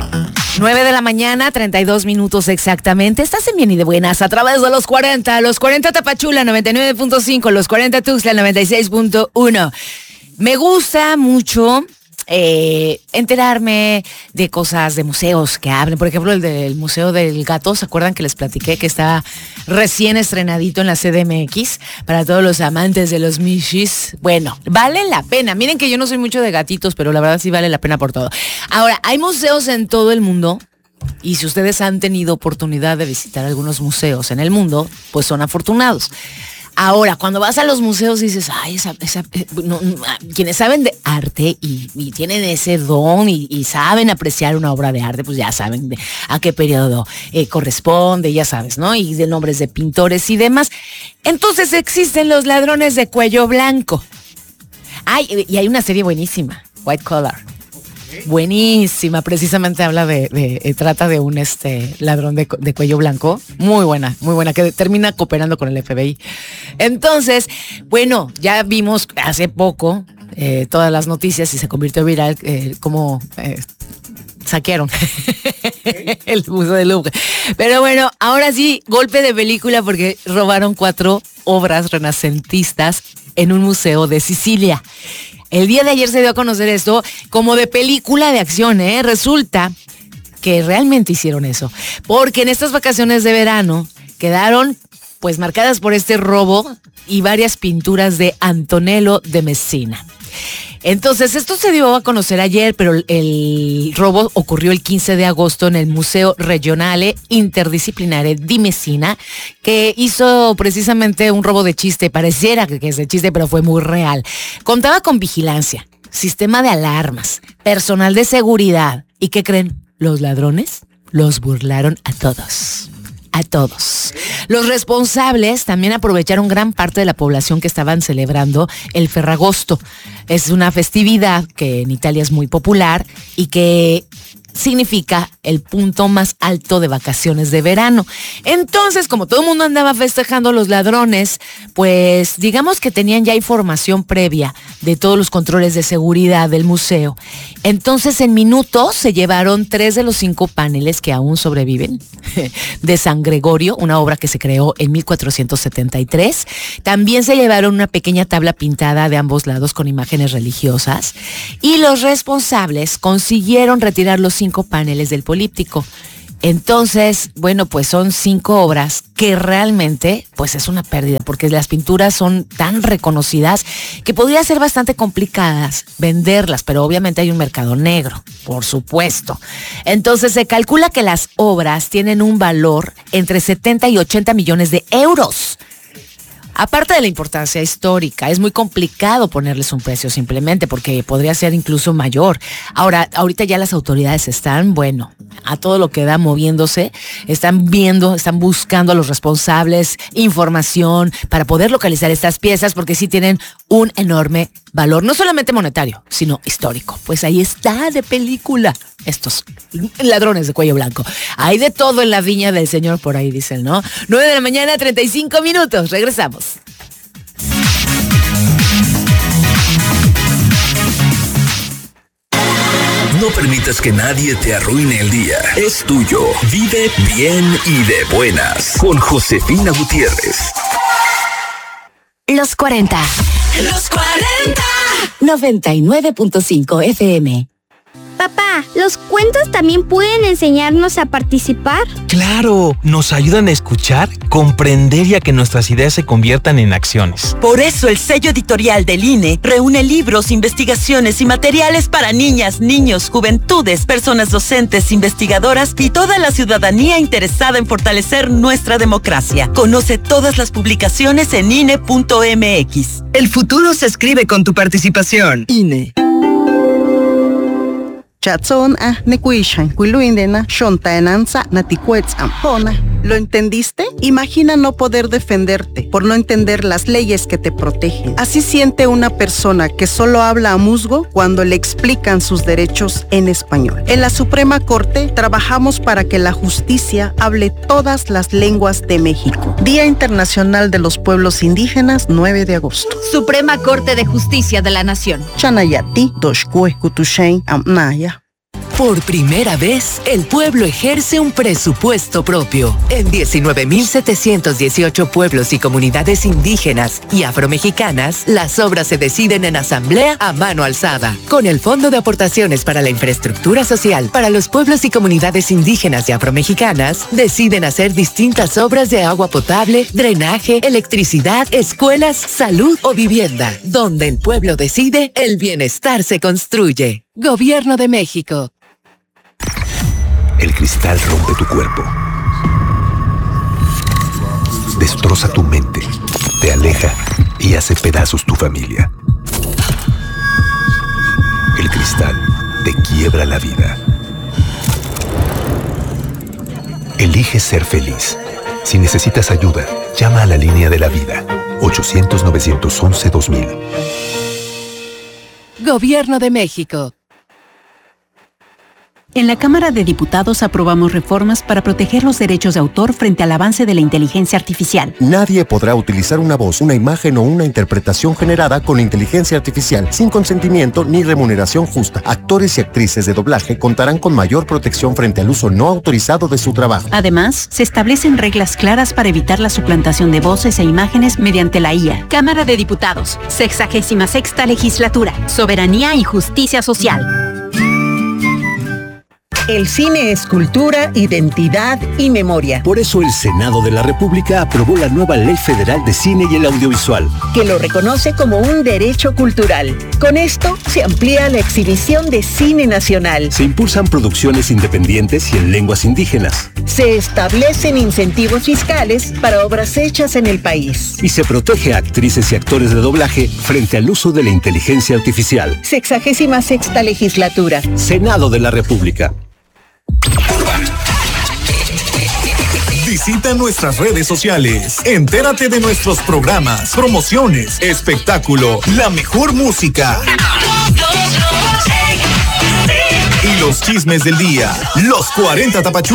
9 de la mañana, 32 minutos exactamente. Estás en Bien y de Buenas a través de los 40 Tapachula 99.5, los 40 Tuxtla 96.1. Me gusta mucho enterarme de cosas de museos que hablen. Por ejemplo, el del Museo del Gato, ¿se acuerdan que les platiqué que está recién estrenadito en la CDMX? Para todos los amantes de los Mishis. Bueno, vale la pena. Miren que yo no soy mucho de gatitos, pero la verdad sí vale la pena por todo. Ahora, hay museos en todo el mundo. Y si ustedes han tenido oportunidad de visitar algunos museos en el mundo, pues son afortunados. Ahora, cuando vas a los museos dices, ay, quienes saben de arte y tienen ese don y saben apreciar una obra de arte, pues ya saben a qué periodo corresponde, ya sabes, ¿no? Y de nombres de pintores y demás. Entonces existen los ladrones de cuello blanco. Ay, y hay una serie buenísima, White Collar. Buenísima, precisamente habla trata de un ladrón de cuello blanco, muy buena, que termina cooperando con el FBI. Entonces, bueno, ya vimos hace poco todas las noticias y se convirtió viral cómo saquearon el Museo del Louvre. Pero bueno, ahora sí, golpe de película porque robaron 4 obras renacentistas en un museo de Sicilia. El día de ayer se dio a conocer esto como de película de acción, ¿eh? Resulta que realmente hicieron eso. Porque en estas vacaciones de verano quedaron pues marcadas por este robo y varias pinturas de Antonello de Messina. Entonces, esto se dio a conocer ayer, pero el robo ocurrió el 15 de agosto en el Museo Regionale Interdisciplinare di Messina, que hizo precisamente un robo de chiste. Pareciera que es de chiste, pero fue muy real. Contaba con vigilancia, sistema de alarmas, personal de seguridad. ¿Y qué creen? Los ladrones los burlaron a todos. A todos. Los responsables también aprovecharon gran parte de la población que estaban celebrando el Ferragosto. Es una festividad que en Italia es muy popular y que significa el punto más alto de vacaciones de verano. Entonces, como todo el mundo andaba festejando, los ladrones, pues digamos que tenían ya información previa de todos los controles de seguridad del museo. Entonces, en minutos se llevaron 3 de los 5 paneles que aún sobreviven de San Gregorio, una obra que se creó en 1473. También se llevaron una pequeña tabla pintada de ambos lados con imágenes religiosas. Y los responsables consiguieron retirar los 5 paneles del políptico. Entonces, bueno, pues son 5 obras que realmente, pues es una pérdida, porque las pinturas son tan reconocidas que podría ser bastante complicadas venderlas, pero obviamente hay un mercado negro, por supuesto. Entonces, se calcula que las obras tienen un valor entre 70 y 80 millones de euros. Aparte de la importancia histórica, es muy complicado ponerles un precio simplemente porque podría ser incluso mayor. Ahora, ahorita ya las autoridades están, bueno, a todo lo que da moviéndose, están viendo, están buscando a los responsables, información para poder localizar estas piezas porque sí tienen un enorme valor, no solamente monetario, sino histórico. Pues ahí está de película estos ladrones de cuello blanco. Hay de todo en la viña del Señor, por ahí dicen, ¿no? 9 de la mañana, 35 minutos. Regresamos. No permitas que nadie te arruine el día. Es tuyo. Vive bien y de buenas. Con Josefina Gutiérrez. Los 40. Los 40. 99.5 FM. Papá, ¿los cuentos también pueden enseñarnos a participar? ¡Claro! Nos ayudan a escuchar, comprender y a que nuestras ideas se conviertan en acciones. Por eso el sello editorial del INE reúne libros, investigaciones y materiales para niñas, niños, juventudes, personas docentes, investigadoras y toda la ciudadanía interesada en fortalecer nuestra democracia. Conoce todas las publicaciones en INE.mx. El futuro se escribe con tu participación. INE. Chatson nekuishan kuiluindena shontaenanza natikuetz ampona. ¿Lo entendiste? Imagina no poder defenderte por no entender las leyes que te protegen. Así siente una persona que solo habla a musgo cuando le explican sus derechos en español. En la Suprema Corte trabajamos para que la justicia hable todas las lenguas de México. Día Internacional de los Pueblos Indígenas, 9 de agosto. Suprema Corte de Justicia de la Nación. Chanayati, Doshkue, Kutushain, Amnaya. Por primera vez, el pueblo ejerce un presupuesto propio. En 19.718 pueblos y comunidades indígenas y afromexicanas, las obras se deciden en asamblea a mano alzada. Con el Fondo de Aportaciones para la Infraestructura Social para los pueblos y comunidades indígenas y afromexicanas, deciden hacer distintas obras de agua potable, drenaje, electricidad, escuelas, salud o vivienda. Donde el pueblo decide, el bienestar se construye. Gobierno de México. El cristal rompe tu cuerpo, destroza tu mente, te aleja y hace pedazos tu familia. El cristal te quiebra la vida. Elige ser feliz. Si necesitas ayuda, llama a la línea de la vida. 800-911-2000. Gobierno de México. En la Cámara de Diputados aprobamos reformas para proteger los derechos de autor frente al avance de la inteligencia artificial. Nadie podrá utilizar una voz, una imagen o una interpretación generada con inteligencia artificial sin consentimiento ni remuneración justa. Actores y actrices de doblaje contarán con mayor protección frente al uso no autorizado de su trabajo. Además, se establecen reglas claras para evitar la suplantación de voces e imágenes mediante la IA. Cámara de Diputados, 66ª Legislatura, Soberanía y Justicia Social. El cine es cultura, identidad y memoria. Por eso el Senado de la República aprobó la nueva Ley Federal de Cine y el Audiovisual, que lo reconoce como un derecho cultural. Con esto se amplía la exhibición de cine nacional. Se impulsan producciones independientes y en lenguas indígenas. Se establecen incentivos fiscales para obras hechas en el país. Y se protege a actrices y actores de doblaje frente al uso de la inteligencia artificial. 66ª Legislatura. Senado de la República. Visita nuestras redes sociales. Entérate de nuestros programas, promociones, espectáculo, la mejor música y los chismes del día. Los 40 Tapachula.